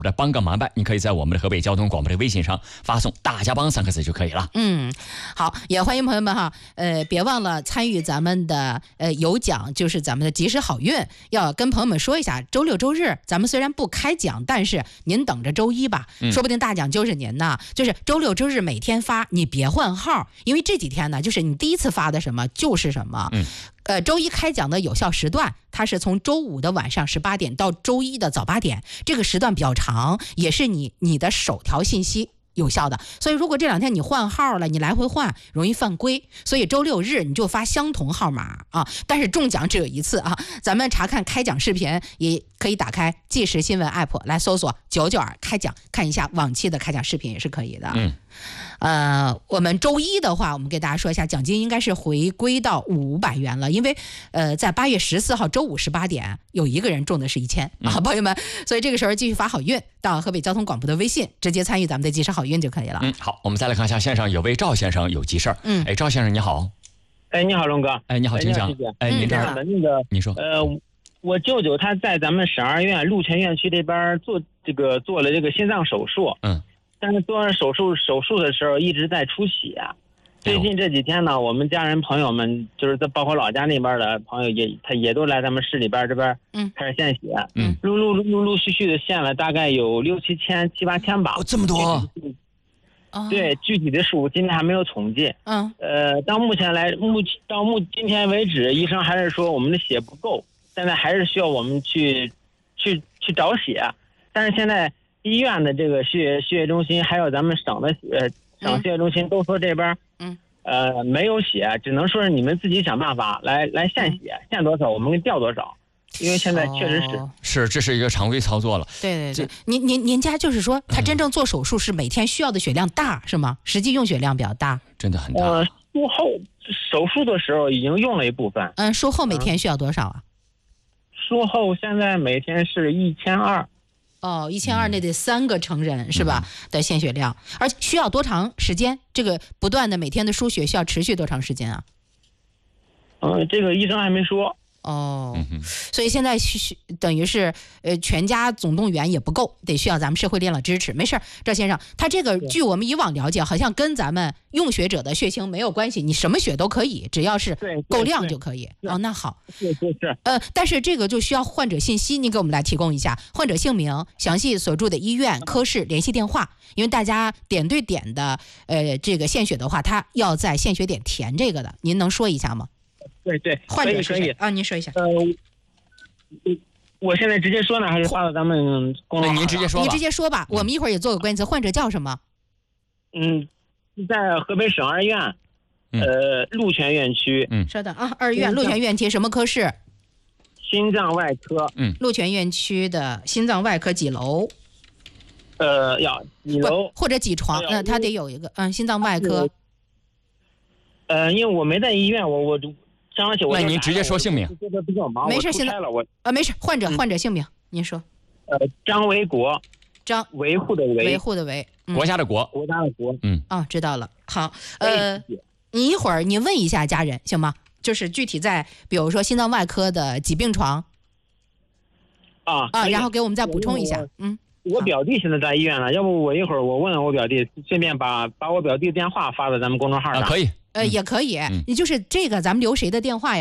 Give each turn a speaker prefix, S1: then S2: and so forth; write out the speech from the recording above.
S1: 或者帮个忙呗，你可以在我们的河北交通广播的微信上发送“大家帮”3个字就可以了。
S2: 好，也欢迎朋友们哈，别忘了参与咱们的有奖，就是咱们的及时好运，要跟朋友们说一下，周六周日咱们虽然不开奖，但是您等着周一吧，说不定大奖就是您呢。就是周六周日每天发，你别换号，因为这几天呢，就是你第一次发的什么就是什么。周一开奖的有效时段，它是从周五的晚上18点到周一的早8点，这个时段比较长，也是你的首条信息有效的。所以如果这2天你换号了，你来回换容易犯规，所以周六日你就发相同号码啊。但是中奖只有一次啊。咱们查看开奖视频也可以打开即时新闻 app 来搜索92开奖，看一下往期的开奖视频也是可以的。我们周一的话，我们给大家说一下，奖金应该是回归到500元了，因为在8月14号周五18点有一个人中的是1000啊，朋友们，所以这个时候继续发好运，到河北交通广播的微信直接参与咱们的及时好运就可以了。
S1: 好，我们再来看一下线上有位赵先生有急事儿。赵先生你好。
S3: 你好龙哥。
S1: 你好，请讲。您这儿你说。
S3: 我舅舅他在咱们省二院鹿泉院区这边做了这个心脏手术。但是做完手术的时候一直在出血。最近这几天呢，我们家人朋友们，就是包括老家那边的朋友也都来咱们市里边这边开始献血。陆续的献了大概有6、7千、7、8千吧。
S1: 这么多。
S3: 对，具体的数今天还没有统计。到今天为止，医生还是说我们的血不够，现在还是需要我们去找血。但是现在医院的这个血液中心，还有咱们省的省血液中心都说这边没有血，只能说是你们自己想办法来献血，献多少我们给调多少。因为现在确实
S1: 是这是一个常规操作了。
S2: 对，您家就是说他真正做手术是每天需要的血量大是吗？实际用血量比较大。
S1: 真的很大。
S3: 术后手术的时候已经用了一部分。
S2: 术后每天需要多少啊？
S3: 术后现在每天是1200。
S2: 1200那得3个成人是吧？的献血量，而需要多长时间？这个不断的每天的输血需要持续多长时间啊？
S3: 这个医生还没说。
S2: 所以现在等于是全家总动员也不够，得需要咱们社会力量支持。没事，赵先生，他这个据我们以往了解，好像跟咱们用血者的血型没有关系，你什么血都可以，只要是够量就可以。那好。
S3: 是。
S2: 但是这个就需要患者信息，您给我们来提供一下患者姓名、详细所住的医院、科室、联系电话，因为大家点对点的这个献血的话，他要在献血点填这个的，您能说一下吗？
S3: 对，
S2: 患者是谁啊？您说一下。
S3: 我现在直接说呢，还是发到咱们公众号？
S1: 您直接说吧。
S2: 你直接说吧，我们一会儿也做个关键词。患者叫什么？
S3: 在河北省二院，鹿泉院区。
S2: 稍等啊，二院鹿泉院区什么科室？
S3: 心脏外科。
S2: 鹿泉院区的心脏外科几楼？
S3: 要几楼
S2: 或者几床？他得有一个心脏外科。
S3: 因为我没在医院，我
S1: 那您直接说姓名。
S2: 没事，现在没事，患者姓名您说。
S3: 张维国。维护的维。
S2: 维护的维。
S1: 国家的国。
S3: 国家的国。
S2: 知道了。好，你一会儿你问一下家人行吗？就是具体在比如说心脏外科的几病床。然后给我们再补充一下。
S3: 我表弟现在在医院了，要不我一会儿我问我表弟，顺便把我表弟的电话发到咱们公众号上。
S1: 可以。
S2: 也可以。你就是这个咱们留谁的电话呀？